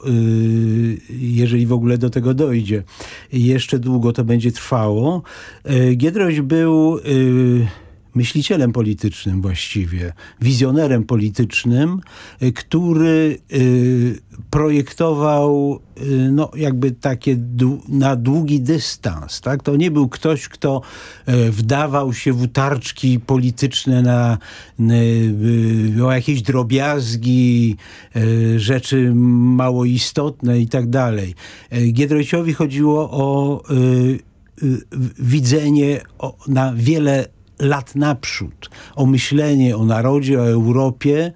jeżeli w ogóle do tego dojdzie. Jeszcze długo to będzie trwało. Giedroyć był myślicielem politycznym właściwie, wizjonerem politycznym, który projektował jakby takie na długi dystans. Tak? To nie był ktoś, kto wdawał się w utarczki polityczne o jakieś drobiazgi, rzeczy mało istotne i tak dalej. Giedroyciowi chodziło o widzenie na wiele lat naprzód, o myślenie o narodzie, o Europie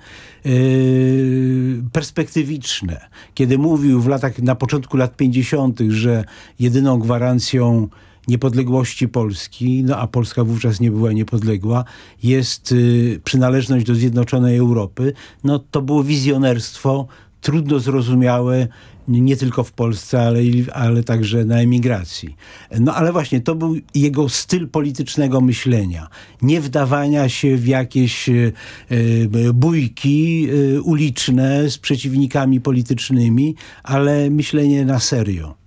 perspektywiczne. Kiedy mówił na początku lat 50., że jedyną gwarancją niepodległości Polski, a Polska wówczas nie była niepodległa, jest przynależność do zjednoczonej Europy, to było wizjonerstwo trudno zrozumiałe, nie tylko w Polsce, ale także na emigracji. Ale właśnie to był jego styl politycznego myślenia. Nie wdawania się w jakieś bójki uliczne z przeciwnikami politycznymi, ale myślenie na serio.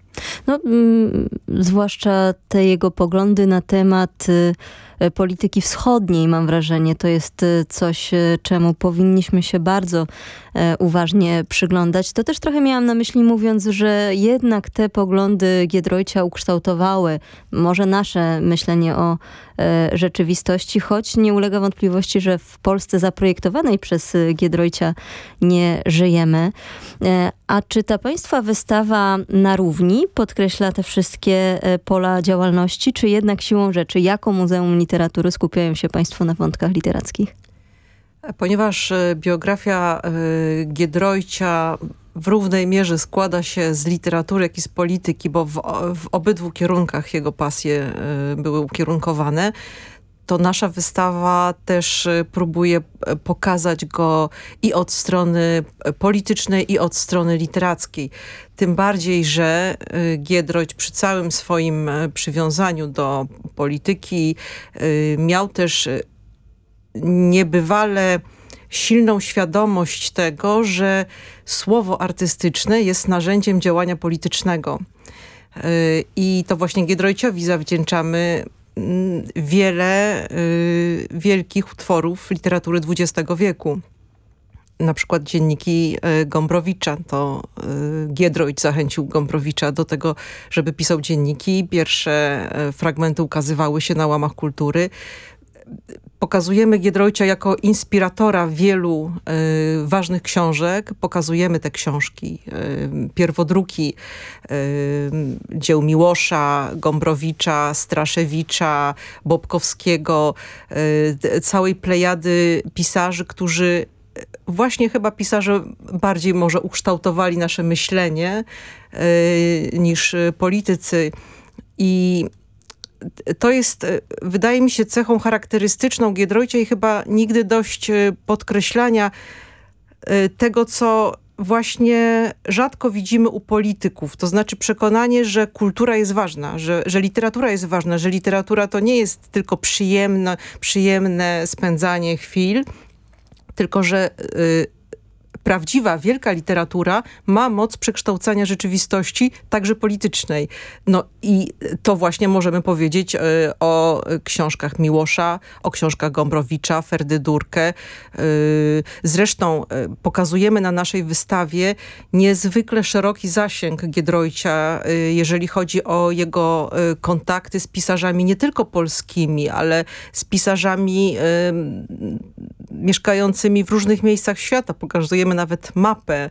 Zwłaszcza te jego poglądy na temat polityki wschodniej, mam wrażenie, to jest coś, czemu powinniśmy się bardzo uważnie przyglądać. To też trochę miałam na myśli, mówiąc, że jednak te poglądy Giedroycia ukształtowały może nasze myślenie o rzeczywistości, choć nie ulega wątpliwości, że w Polsce zaprojektowanej przez Giedroycia nie żyjemy. A czy ta państwa wystawa na równi podkreśla te wszystkie pola działalności, czy jednak siłą rzeczy, jako Muzeum Literatury skupiają się państwo na wątkach literackich? Ponieważ biografia Giedroycia w równej mierze składa się z literatury, jak i z polityki, bo w obydwu kierunkach jego pasje były ukierunkowane, to nasza wystawa też próbuje pokazać go i od strony politycznej, i od strony literackiej. Tym bardziej, że Giedroyć przy całym swoim przywiązaniu do polityki miał też niebywale silną świadomość tego, że słowo artystyczne jest narzędziem działania politycznego. I to właśnie Giedroyciowi zawdzięczamy wiele wielkich utworów literatury XX wieku. Na przykład dzienniki Gombrowicza. To Giedroyć zachęcił Gombrowicza do tego, żeby pisał dzienniki. Pierwsze fragmenty ukazywały się na łamach Kultury. Pokazujemy Giedroycia jako inspiratora wielu ważnych książek. Pokazujemy te książki, pierwodruki dzieł Miłosza, Gombrowicza, Straszewicza, Bobkowskiego, całej plejady pisarzy, którzy właśnie chyba pisarze bardziej może ukształtowali nasze myślenie niż politycy. I to jest, wydaje mi się, cechą charakterystyczną Giedroycia i chyba nigdy dość podkreślania tego, co właśnie rzadko widzimy u polityków. To znaczy przekonanie, że kultura jest ważna, że literatura jest ważna, że literatura to nie jest tylko przyjemne spędzanie chwil, tylko że prawdziwa, wielka literatura ma moc przekształcania rzeczywistości, także politycznej. I to właśnie możemy powiedzieć o książkach Miłosza, o książkach Gombrowicza, Ferdydurkę. Zresztą pokazujemy na naszej wystawie niezwykle szeroki zasięg Giedroycia, jeżeli chodzi o jego kontakty z pisarzami nie tylko polskimi, ale z pisarzami mieszkającymi w różnych miejscach świata. Pokazujemy nawet mapę,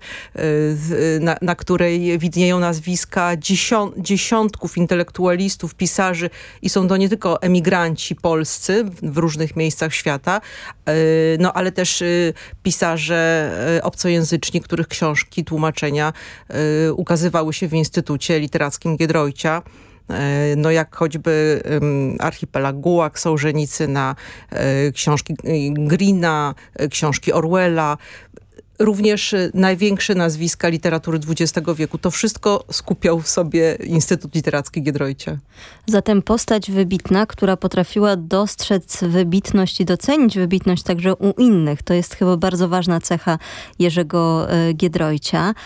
na której widnieją nazwiska dziesiątków intelektualistów, pisarzy i są to nie tylko emigranci polscy w różnych miejscach świata, ale też pisarze obcojęzyczni, których książki, tłumaczenia ukazywały się w Instytucie Literackim Giedroycia. Jak choćby Archipelag Gułag Sołżenicyna, książki Greena, książki Orwella, również największe nazwiska literatury XX wieku. To wszystko skupiał w sobie Instytut Literacki Giedroycia. Zatem postać wybitna, która potrafiła dostrzec wybitność i docenić wybitność także u innych. To jest chyba bardzo ważna cecha Jerzego Giedroycia.